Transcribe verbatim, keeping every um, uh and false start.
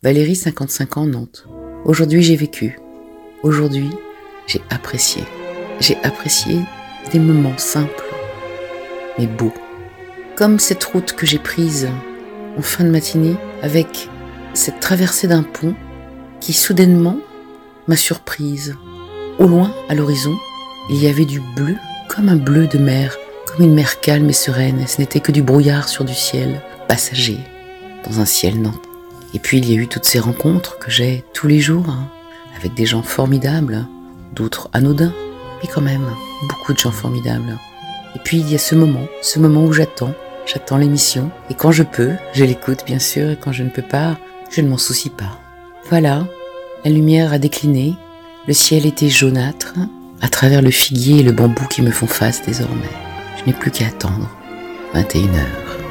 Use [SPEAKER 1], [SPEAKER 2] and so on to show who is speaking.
[SPEAKER 1] Valérie, cinquante-cinq ans, Nantes. Aujourd'hui, j'ai vécu. Aujourd'hui, j'ai apprécié. J'ai apprécié des moments simples, mais beaux. Comme cette route que j'ai prise en fin de matinée, avec cette traversée d'un pont qui soudainement m'a surprise. Au loin, à l'horizon, il y avait du bleu, comme un bleu de mer, comme une mer calme et sereine. Ce n'était que du brouillard sur du ciel passager, dans un ciel nantais. Et puis il y a eu toutes ces rencontres que j'ai tous les jours, hein, avec des gens formidables, d'autres anodins, mais quand même, beaucoup de gens formidables. Et puis il y a ce moment, ce moment où j'attends, j'attends l'émission, et quand je peux, je l'écoute bien sûr, et quand je ne peux pas, je ne m'en soucie pas. Voilà, la lumière a décliné, le ciel était jaunâtre, à travers le figuier et le bambou qui me font face désormais. Je n'ai plus qu'à attendre, vingt et une heures.